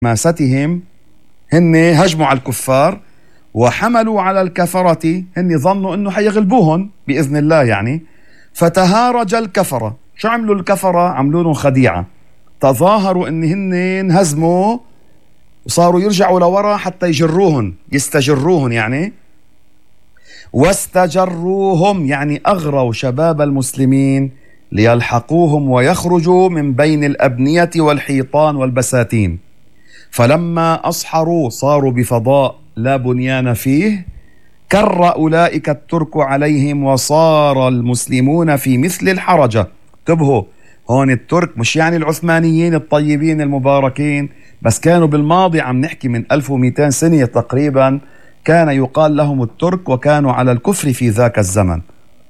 ماستهم، هن هجموا على الكفار وحملوا على الكفرة، هن ظنوا انه حيغلبوهم بإذن الله يعني. فتهارج الكفرة. شو عملوا الكفرة؟ عملوا لهم خديعة، تظاهروا ان هن انهزموا وصاروا يرجعوا لورا حتى يجروهم، يستجروهم يعني. واستجروهم يعني أغروا شباب المسلمين ليلحقوهم ويخرجوا من بين الأبنية والحيطان والبساتين. فلما أصحروا صاروا بفضاء لا بنيان فيه، كر أولئك الترك عليهم وصار المسلمون في مثل الحرجة. انتبهوا، هون الترك مش يعني العثمانيين الطيبين المباركين بس، كانوا بالماضي، عم نحكي من 1200 سنة تقريبا، كان يقال لهم الترك وكانوا على الكفر في ذاك الزمن.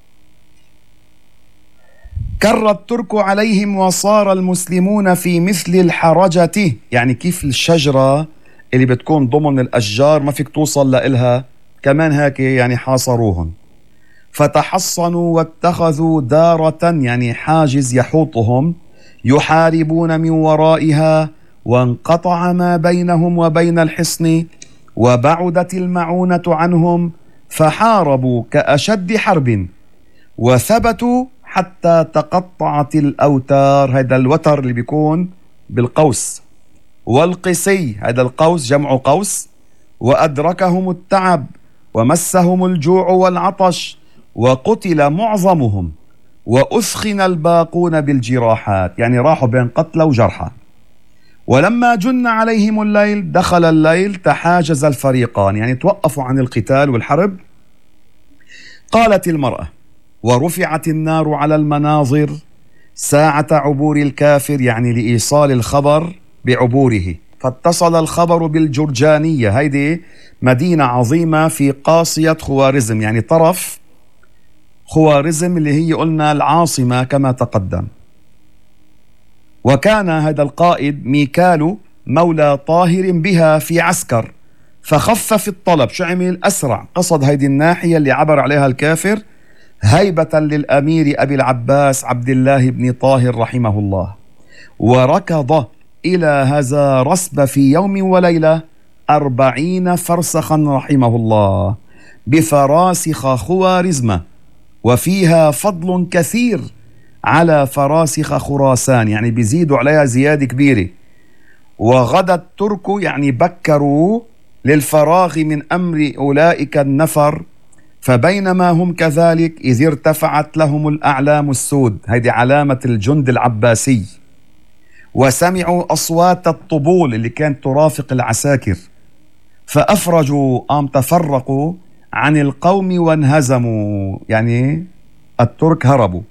كر الترك عليهم وصار المسلمون في مثل الحرجة، يعني كيف الشجرة اللي بتكون ضمن الأشجار ما فيك توصل لإلها، كمان هيك يعني حاصروهم. فتحصنوا واتخذوا دارة يعني حاجز يحوطهم، يحاربون من ورائها، وانقطع ما بينهم وبين الحصن، وبعدت المعونة عنهم، فحاربوا كأشد حرب، وثبتوا حتى تقطعت الأوتار. هذا الوتر اللي بيكون بالقوس، والقسي، هذا القوس جمع قوس. وأدركهم التعب ومسهم الجوع والعطش، وقتل معظمهم، وأثخن الباقون بالجراحات، يعني راحوا بين قتلى وجرحى. ولما جن عليهم الليل، دخل الليل، تحاجز الفريقان، يعني توقفوا عن القتال والحرب. قالت المرأة: ورفعت النار على المناظر ساعة عبور الكافر، يعني لإيصال الخبر بعبوره. فاتصل الخبر بالجرجانية، هيدي مدينة عظيمة في قاصية خوارزم، يعني طرف خوارزم اللي هي قلنا العاصمة كما تقدم. وكان هذا القائد ميكال مولى طاهر بها في عسكر، فخفف الطلب. شو عمل؟ أسرع، قصد هيدي الناحية اللي عبر عليها الكافر هيبة للأمير أبي العباس عبد الله بن طاهر رحمه الله. وركض إلى هذا رسب في يوم وليلة 40 فرسخا رحمه الله بفراسخ خوارزمة، وفيها فضل كثير على فراسخ خراسان، يعني بيزيدوا عليها زيادة كبيرة. وغدا الترك يعني بكروا للفراغ من أمر أولئك النفر، فبينما هم كذلك إذ ارتفعت لهم الأعلام السود، هذه علامة الجند العباسي، وسمعوا أصوات الطبول اللي كانت ترافق العساكر، فأفرجوا تفرقوا عن القوم وانهزموا، يعني الترك هربوا.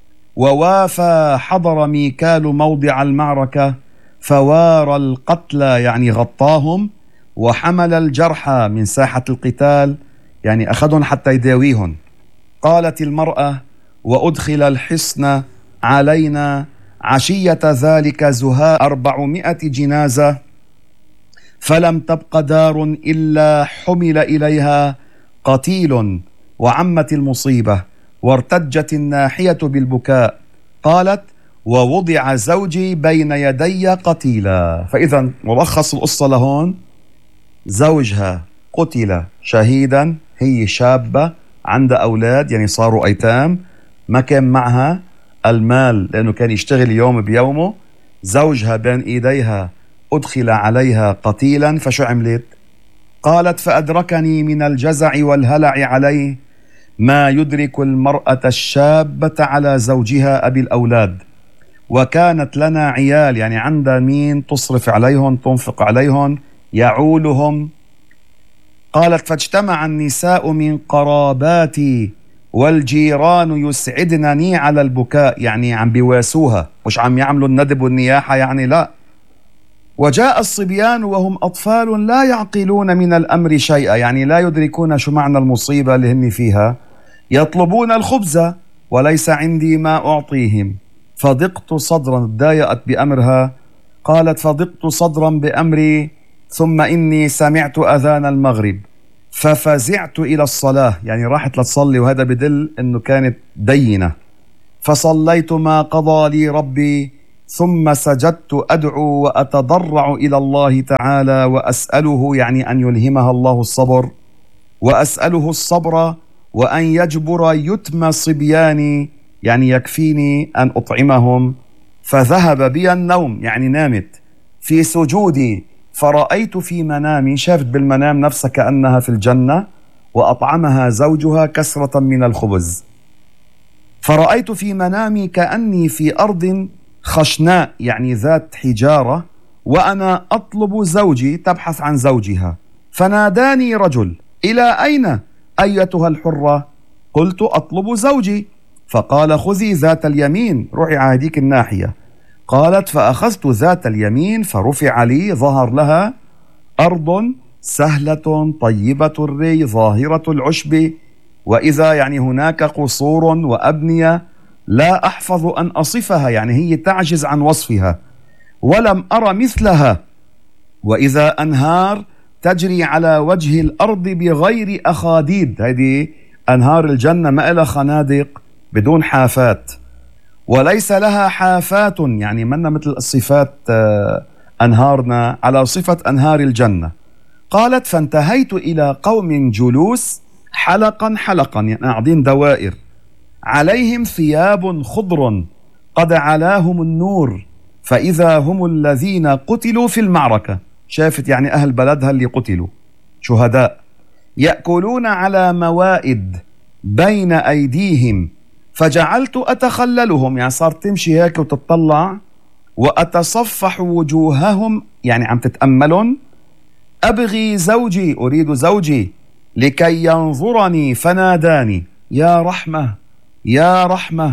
ووافى حضر ميكال موضع المعركة، فوارى القتلى يعني غطاهم، وحمل الجرحى من ساحة القتال، يعني أخذهم حتى يداويهم. قالت المرأة: وأدخل الحصن علينا عشية ذلك زهاء 400 جنازة، فلم تبق دار إلا حمل إليها قتيل، وعمت المصيبة، وارتجت الناحية بالبكاء. قالت: ووضع زوجي بين يدي قتيلا. فإذا ملخص القصة لهون: زوجها قتل شهيدا، هي شابة عندها أولاد يعني صاروا أيتام، ما كان معها المال لأنه كان يشتغل يوم بيومه. زوجها بين إيديها أدخل عليها قتيلا، فشو عملت؟ قالت: فأدركني من الجزع والهلع عليه ما يدرك المرأة الشابة على زوجها أبي الأولاد، وكانت لنا عيال، يعني عندها مين تصرف عليهم، تنفق عليهم، يعولهم. قالت: فاجتمع النساء من قراباتي والجيران يسعدنني على البكاء، يعني عم بيواسوها، مش عم يعملوا الندب والنياحة يعني، لا. وجاء الصبيان وهم أطفال لا يعقلون من الأمر شيئا، يعني لا يدركون شو معنى المصيبة اللي هن فيها، يطلبون الخبز وليس عندي ما أعطيهم. فضقت صدرا، تضايقت بأمرها. قالت: فضقت صدرا بأمري، ثم إني سمعت أذان المغرب ففزعت إلى الصلاة، يعني راحت لتصلي، وهذا بدل أنه كانت دينة. فصليت ما قضى لي ربي، ثم سجدت أدعو وأتضرع إلى الله تعالى وأسأله يعني أن يلهمها الله الصبر، وأسأله الصبر وأن يجبر يتم صبياني يعني يكفيني أن أطعمهم. فذهب بي النوم يعني نامت في سجودي، فرأيت في منامي، شافت بالمنام نفسها كأنها في الجنة وأطعمها زوجها كسرة من الخبز. فرأيت في منامي كأني في أرض خشناء يعني ذات حجارة، وأنا أطلب زوجي، تبحث عن زوجها. فناداني رجل: إلى أين أيتها الحرة؟ قلت: أطلب زوجي. فقال: خذي ذات اليمين، روحي على هذيك الناحية. قالت: فأخذت ذات اليمين فرفع لي، ظهر لها أرض سهلة طيبة الري ظاهرة العشب، وإذا يعني هناك قصور وأبنية لا أحفظ أن أصفها، يعني هي تعجز عن وصفها، ولم أر مثلها، وإذا أنهار تجري على وجه الأرض بغير أخاديد، هذه أنهار الجنة ما لها خنادق بدون حافات، وليس لها حافات يعني منا مثل صفات أنهارنا على صفة أنهار الجنة. قالت: فانتهيت إلى قوم جلوس حلقا حلقا يعني قاعدين دوائر، عليهم ثياب خضر قد علاهم النور، فإذا هم الذين قتلوا في المعركة، شافت يعني أهل بلدها اللي قتلوا شهداء، يأكلون على موائد بين أيديهم، فجعلت أتخللهم يعني صارت تمشي هيك وتطلع وأتصفح وجوههم يعني عم تتأملن، أبغي زوجي، أريد زوجي، لكي ينظرني فناداني: يا رحمة يا رحمة.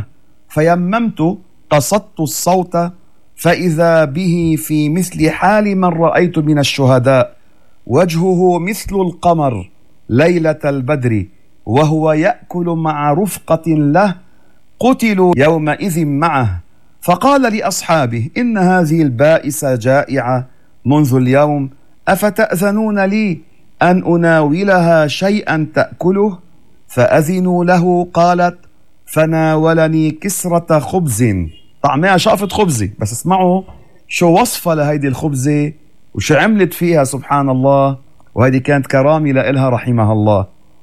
فيممت قصدت الصوت، فإذا به في مثل حال من رأيت من الشهداء، وجهه مثل القمر ليلة البدر، وهو يأكل مع رفقة له قتلوا يومئذ معه. فقال لأصحابه: إن هذه البائسة جائعة منذ اليوم، أفتأذنون لي أن أناولها شيئا تأكله؟ فأذنوا له. قالت: فناولني كسرة خبز، طعمها شقفة خبزة، بس اسمعوا شو وصفة لهيدي الخبزة وشو عملت فيها سبحان الله، وهذه كانت كرامة لإلها رحمها الله.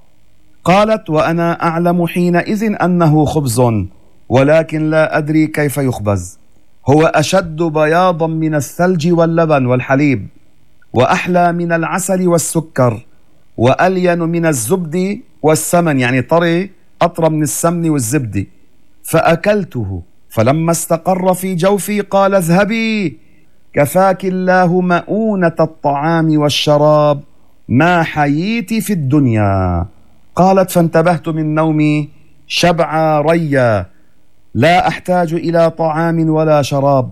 قالت: وأنا أعلم حينئذ أنه خبز، ولكن لا أدري كيف يخبز، هو أشد بياضا من الثلج واللبن والحليب، وأحلى من العسل والسكر، وألين من الزبد والسمن يعني طري أطرى من السمن والزبد. فأكلته، فلما استقر في جوفي قال: اذهبي، كفاك الله مؤونة الطعام والشراب ما حييت في الدنيا. قالت: فانتبهت من نومي شبعا ريا، لا أحتاج إلى طعام ولا شراب،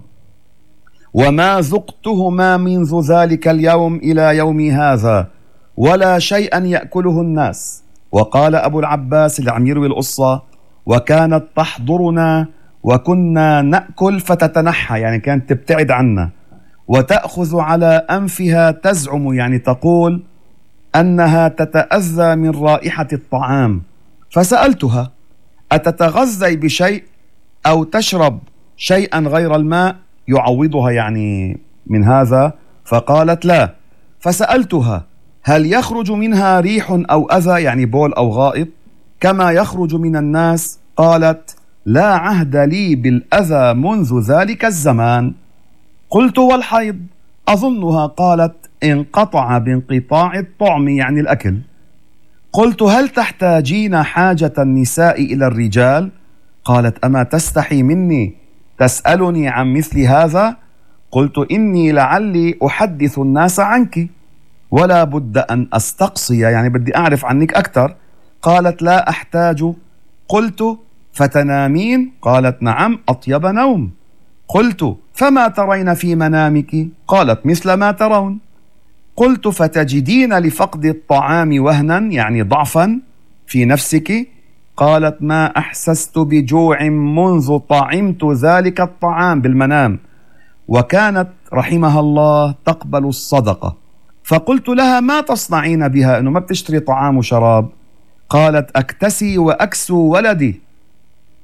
وما ذقتهما منذ ذلك اليوم إلى يومي هذا، ولا شيئا يأكله الناس. وقال أبو العباس اللي عم يروي القصة: وكانت تحضرنا وكنا نأكل فتتنحى يعني كانت تبتعد عنا، وتأخذ على أنفها تزعم يعني تقول أنها تتأذى من رائحة الطعام. فسألتها: أتتغذي بشيء أو تشرب شيئا غير الماء يعوضها يعني من هذا؟ فقالت: لا. فسألتها: هل يخرج منها ريح أو أذى يعني بول أو غائط كما يخرج من الناس؟ قالت: لا عهد لي بالأذى منذ ذلك الزمان. قلت: والحيض؟ أظنها قالت: انقطع بانقطاع الطعم يعني الأكل. قلت: هل تحتاجين حاجة النساء إلى الرجال؟ قالت: أما تستحي مني تسألني عن مثل هذا؟ قلت: إني لعلي أحدث الناس عنك، ولا بد أن أستقصي يعني بدي أعرف عنك أكثر. قالت: لا أحتاج. قلت: فتنامين؟ قالت: نعم، أطيب نوم. قلت: فما ترين في منامك؟ قالت: مثل ما ترون. قلت: فتجدين لفقد الطعام وهنا يعني ضعفا في نفسك؟ قالت: ما أحسست بجوع منذ طعمت ذلك الطعام بالمنام. وكانت رحمها الله تقبل الصدقة. فقلت لها: ما تصنعين بها أنه ما بتشتري طعام وشراب؟ قالت: أكتسي وأكسو ولدي.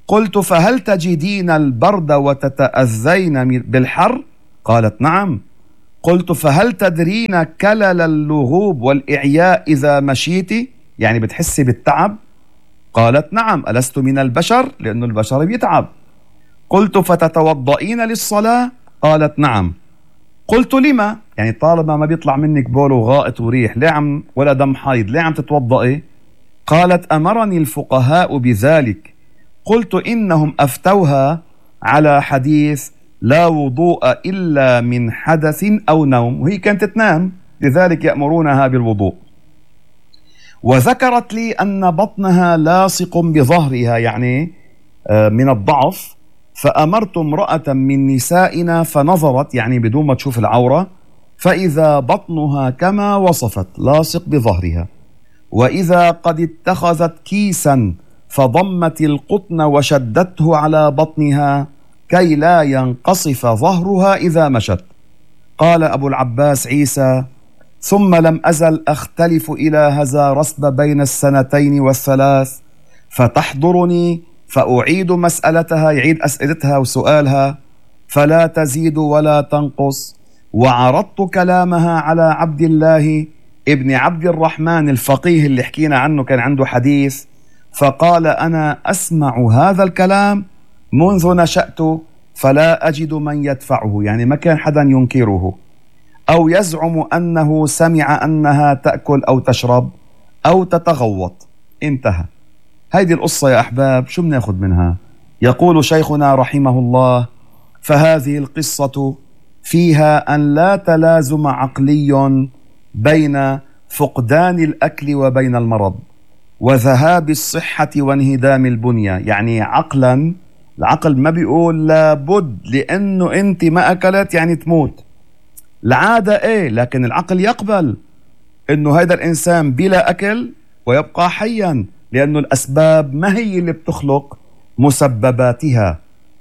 قلت فهل تجدين البرد وتتأذين بالحر؟ قالت نعم. قلت فهل تدرين كلل اللغوب والإعياء إذا مشيت؟ يعني بتحسي بالتعب؟ قالت نعم. ألست من البشر؟ لأن البشر بيتعب. قلت فتتوضئين للصلاة؟ قالت نعم. قلت لما؟ يعني طالما ما بيطلع منك بول وغائط وريح ليه ولا دم حيض ليه عم تتوضئي؟ قالت أمرني الفقهاء بذلك. قلت إنهم أفتوها على حديث لا وضوء إلا من حدث أو نوم، وهي كانت تنام لذلك يأمرونها بالوضوء. وذكرت لي أن بطنها لاصق بظهرها يعني من الضعف، فأمرت امرأة من نسائنا فنظرت يعني بدون ما تشوف العورة، فإذا بطنها كما وصفت لاصق بظهرها، وإذا قد اتخذت كيسا فضمت القطن وشدته على بطنها كي لا ينقصف ظهرها إذا مشت. قال أبو العباس عيسى: ثم لم أزل أختلف إلى هذا رسب بين السنتين والثلاث، فتحضرني فأعيد مسألتها، يعيد أسئلتها وسؤالها، فلا تزيد ولا تنقص. وعرضت كلامها على عبد الله ابن عبد الرحمن الفقيه اللي حكينا عنه كان عنده حديث، فقال: أنا أسمع هذا الكلام منذ نشأت فلا أجد من يدفعه، يعني ما كان حدا ينكره أو يزعم أنه سمع أنها تأكل أو تشرب أو تتغوط. انتهى. هذه القصة يا أحباب شو بناخذ منها؟ يقول شيخنا رحمه الله: فهذه القصة فيها أن لا تلازم عقلي بين فقدان الأكل وبين المرض وذهاب الصحة وانهدام البنية. يعني عقلا العقل ما بيقول لابد لأنه أنت ما أكلت يعني تموت، العادة إيه، لكن العقل يقبل أنه هذا الإنسان بلا أكل ويبقى حيا، لأنه الأسباب ما هي اللي بتخلق مسبباتها.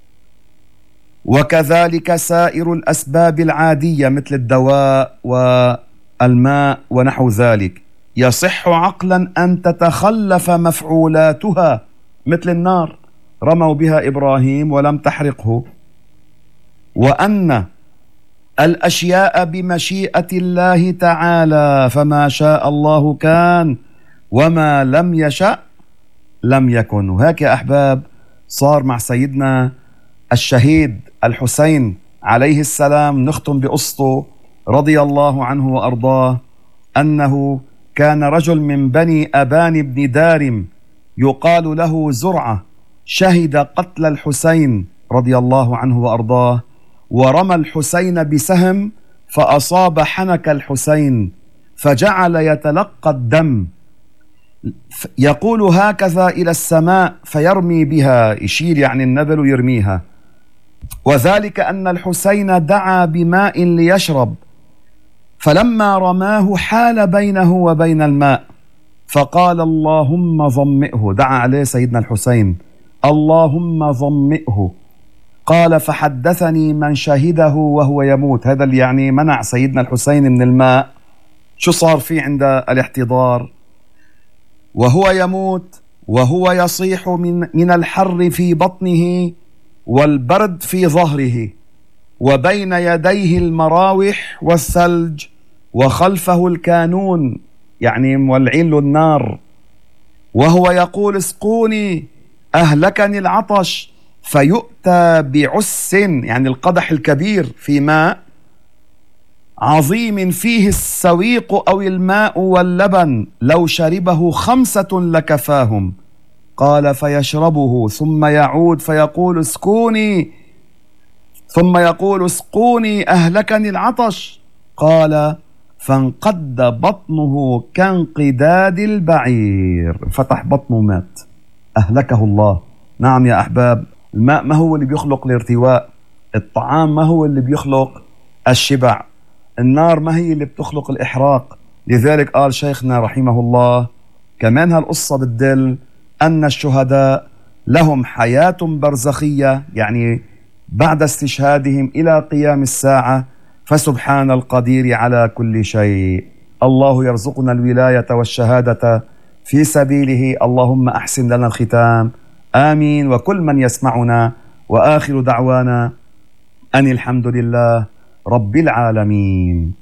وكذلك سائر الأسباب العادية مثل الدواء والماء ونحو ذلك يصح عقلا أن تتخلف مفعولاتها، مثل النار رموا بها إبراهيم ولم تحرقه. وأن الأشياء بمشيئة الله تعالى، فما شاء الله كان وما لم يشأ لم يكن. وهيك يا أحباب صار مع سيدنا الشهيد الحسين عليه السلام. نختم بقصته رضي الله عنه وأرضاه، أنه كان رجل من بني أبان بن دارم يقال له زرعة، شهد قتل الحسين رضي الله عنه وأرضاه، ورمى الحسين بسهم فأصاب حنك الحسين فجعل يتلقى الدم، يقول هكذا إلى السماء فيرمي بها، يشيل يعني النبل ويرميها. وذلك أن الحسين دعا بماء ليشرب، فلما رماه حال بينه وبين الماء فقال: اللهم ظمئه. دعا عليه سيدنا الحسين: اللهم ظمئه. قال: فحدثني من شهده وهو يموت. هذا اللي يعني منع سيدنا الحسين من الماء، شو صار فيه عند الاحتضار وهو يموت وهو يصيح من الحر في بطنه والبرد في ظهره، وبين يديه المراوح والثلج، وخلفه الكانون يعني مولعين له النار، وهو يقول: اسقوني أهلكني العطش، فيؤتى بعس يعني القدح الكبير في ماء عظيم فيه السويق أو الماء واللبن، لو شربه 5 لكفاهم. قال: فيشربه ثم يعود فيقول: اسقوني، ثم يقول: اسقوني أهلكني العطش. قال: فانقد بطنه كانقداد البعير، فتح بطنه مات، أهلكه الله. نعم يا أحباب، الماء ما هو اللي بيخلق الارتواء، الطعام ما هو اللي بيخلق الشبع، النار ما هي اللي بتخلق الإحراق. لذلك قال شيخنا رحمه الله كمان هالقصة بتدل أن الشهداء لهم حياة برزخية، يعني بعد استشهادهم إلى قيام الساعة، فسبحان القدير على كل شيء. الله يرزقنا الولاية والشهادة في سبيله. اللهم أحسن لنا الختام. آمين. وكل من يسمعنا، وآخر دعوانا أن الحمد لله رب العالمين.